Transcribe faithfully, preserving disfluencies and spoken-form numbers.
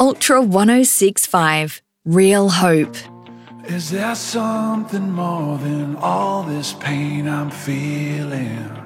Ultra one oh six point five, Real Hope. Is there something more than all this pain I'm feeling?